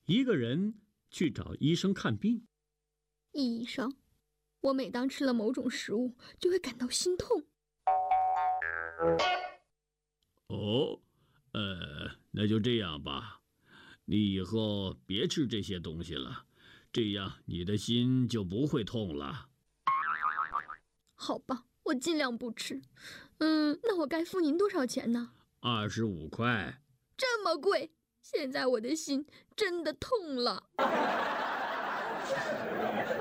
一个人去找医生看病。 医生，我每当吃了某种食物，就会感到心痛。 哦，那就这样吧，你以后别吃这些东西了，这样你的心就不会痛了。 好吧，我尽量不吃。那我该付您多少钱呢 25块。 这么贵，现在我的心真的痛了。